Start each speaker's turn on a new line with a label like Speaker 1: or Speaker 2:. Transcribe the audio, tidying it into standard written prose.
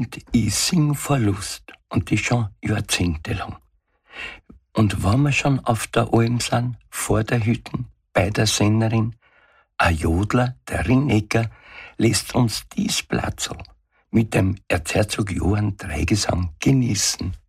Speaker 1: Und ich sing vor Lust. Und das schon jahrzehntelang. Und wenn wir schon auf der Alm sind, vor der Hütten, bei der Sennerin, ein Jodler, der Rinnecker, lässt uns dies Platzl mit dem Erzherzog Johann Dreigesang genießen.